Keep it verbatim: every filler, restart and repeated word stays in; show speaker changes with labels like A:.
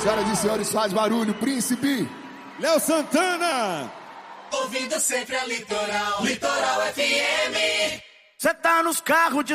A: Senhoras e senhores, faz barulho, Príncipe
B: Léo Santana.
C: Ouvindo sempre a Litoral, Litoral F M.
D: Cê tá nos carros de